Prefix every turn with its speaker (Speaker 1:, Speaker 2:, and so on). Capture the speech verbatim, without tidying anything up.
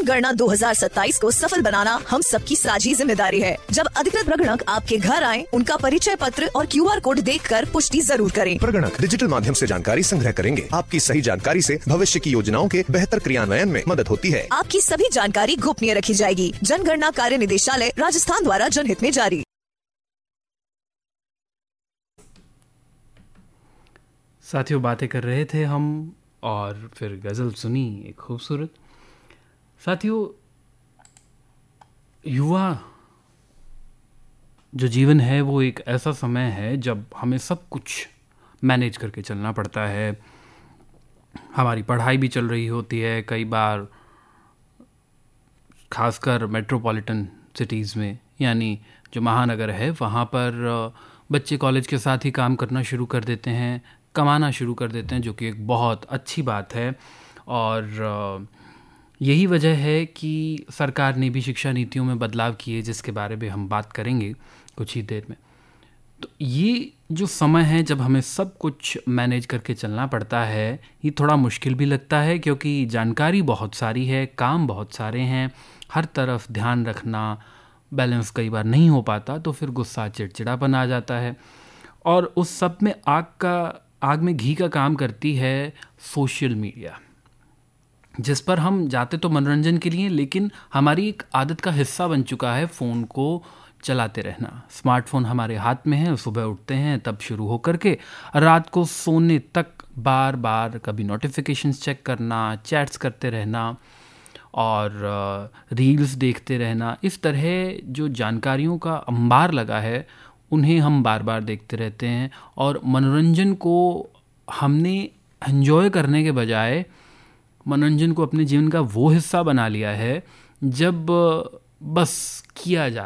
Speaker 1: जनगणना दो हज़ार सत्ताईस को सफल बनाना हम सबकी साझी जिम्मेदारी है। जब अधिकृत प्रगणक आपके घर आए, उनका परिचय पत्र और क्यू आर कोड देखकर पुष्टि जरूर करें।
Speaker 2: प्रगणक डिजिटल माध्यम से जानकारी संग्रह करेंगे। आपकी सही जानकारी से भविष्य की योजनाओं के बेहतर क्रियान्वयन में मदद होती है।
Speaker 1: आपकी सभी जानकारी गोपनीय रखी जाएगी। जनगणना कार्य निदेशालय राजस्थान द्वारा जनहित में जारी।
Speaker 3: साथियों, बातें कर रहे थे हम और फिर गज़ल सुनी एक खूबसूरत। साथियों, युवा जो जीवन है वो एक ऐसा समय है जब हमें सब कुछ मैनेज करके चलना पड़ता है। हमारी पढ़ाई भी चल रही होती है, कई बार खासकर मेट्रोपॉलिटन सिटीज़ में, यानी जो महानगर है वहाँ पर बच्चे कॉलेज के साथ ही काम करना शुरू कर देते हैं, कमाना शुरू कर देते हैं, जो कि एक बहुत अच्छी बात है। और यही वजह है कि सरकार ने भी शिक्षा नीतियों में बदलाव किए, जिसके बारे में हम बात करेंगे कुछ ही देर में। तो ये जो समय है जब हमें सब कुछ मैनेज करके चलना पड़ता है, ये थोड़ा मुश्किल भी लगता है क्योंकि जानकारी बहुत सारी है, काम बहुत सारे हैं, हर तरफ ध्यान रखना, बैलेंस कई बार नहीं हो पाता, तो फिर गुस्सा चिड़चिड़ापन आ जाता है। और उस सब में आग का आग में घी का काम करती है सोशल मीडिया, जिस पर हम जाते तो मनोरंजन के लिए, लेकिन हमारी एक आदत का हिस्सा बन चुका है फ़ोन को चलाते रहना। स्मार्टफोन हमारे हाथ में है, सुबह उठते हैं तब शुरू होकर के रात को सोने तक बार बार कभी नोटिफिकेशंस चेक करना, चैट्स करते रहना और रील्स देखते रहना। इस तरह जो जानकारियों का अंबार लगा है उन्हें हम बार बार देखते रहते हैं और मनोरंजन को हमने एंजॉय करने के बजाय मनोरंजन को अपने जीवन का वो हिस्सा बना लिया है जब बस किया जा